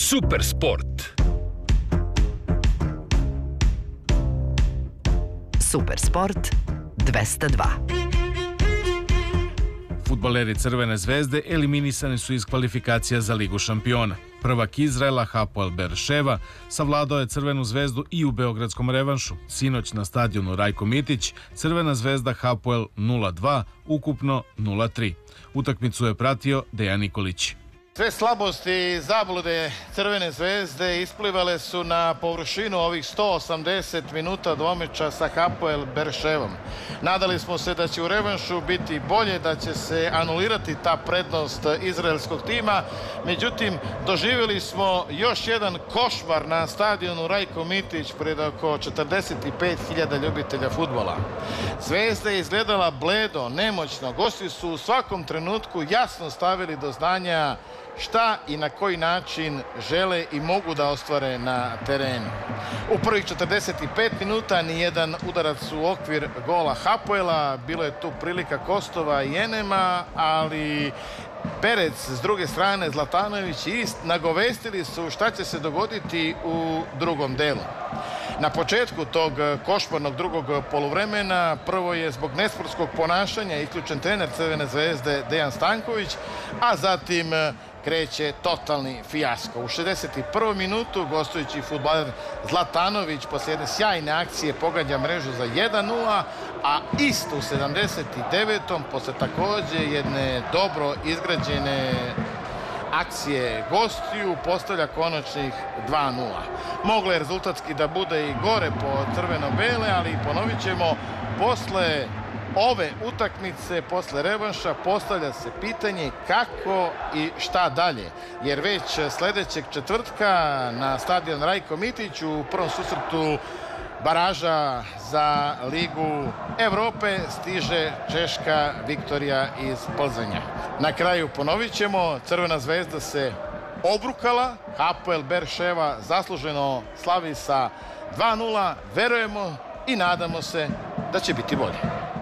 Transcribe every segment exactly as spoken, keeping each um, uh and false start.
Super sport. Super sport dvesta dva. Fudbaleri Crvene zvezde eliminisani su iz kvalifikacija za Ligu šampiona. Prvak Izraela Hapoel Berševa savladao je Crvenu zvezdu i u beogradskom revanšu. Sinoć na stadionu Rajko Mitić Crvena zvezda Hapoel nula dva, ukupno nula tri. Utakmicu je pratio Dejan Nikolić. Sve slabosti i zablude Crvene zvezde isplivale su na površinu ovih sto osamdeset minuta dvomeča sa Hapoel Berševom. Nadali smo se da će u revanšu biti bolje, da će se anulirati ta prednost izraelskog tima. Međutim, doživjeli smo još jedan košmar na stadionu Rajko Mitić pred oko četrdeset pet hiljada ljubitelja fudbala. Zvezda je izgledala bledo, nemoćno. Gosti su u svakom trenutku jasno stavili do znanja šta i na koji način žele i mogu da ostvare na terenu. U prvih četrdeset pet minuta nijedan udarac u okvir gola Hapoela, bilo je tu prilika Kostova i Enema, ali Perec s druge strane, Zlatanović i Ist nagovestili su šta će se dogoditi u drugom delu. Na početku tog košmarnog drugog poluvremena prvo je zbog nesportskog ponašanja isključen trener Crvene zvezde Dejan Stanković, a zatim kreće totalni fijasko. U šezdeset prvom minutu gostujući fudbaler Zlatanović poslije jedne sjajne akcije pogađa mrežu za jedan nula, a isto u sedamdeset devetom posle također jedne dobro izgrađene akcije gostiju postavlja konačnih dva nula. Moglo je rezultatski da bude i gore po crveno-bele, ali ponovit ćemo, posle ove utakmice, posle revanša, postavlja se pitanje kako i šta dalje. Jer već sljedećeg četvrtka na stadion Rajko Mitić u prvom susretu baraža za Ligu Evrope stiže češka Viktorija iz Plzenja. Na kraju ponovit ćemo, Crvena zvezda se obrukala, Hapoel Berševa zasluženo slavi sa dva nula, verujemo i nadamo se da će biti bolje.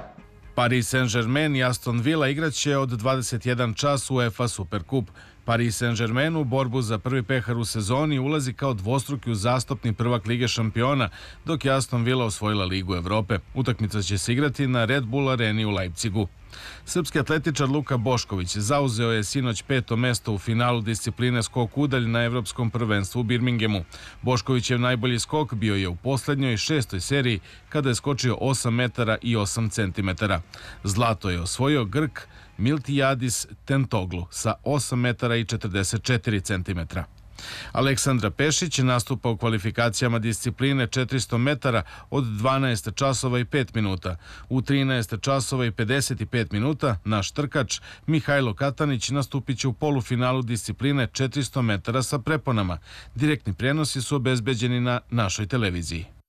Paris Saint-Germain i Aston Villa igraće od dvadeset jedan čas UEFA Superkup. Paris Saint-Germain u borbu za prvi pehar u sezoni ulazi kao dvostruki uzastopni prvak Lige šampiona, dok je Aston Villa osvojila Ligu Evrope. Utakmica će se igrati na Red Bull areni u Leipzigu. Srpski atletičar Luka Bošković zauzeo je sinoć peto mesto u finalu discipline skok udalj na Evropskom prvenstvu u Birminghamu. Boškovićev najbolji skok bio je u poslednjoj šestoj seriji kada je skočio osam metara i osam centimetara. Zlato je osvojio Grk Miltijadis Tentoglu sa osam metara i četrdeset četiri centimetra. Aleksandra Pešić nastupa u kvalifikacijama discipline četiristo metara od dvanaest časova i pet minuta. U trinaest časova i pedeset pet minuta naš trkač Mihajlo Katanić nastupit će u polufinalu discipline četiristo metara sa preponama. Direktni prenosi su obezbeđeni na našoj televiziji.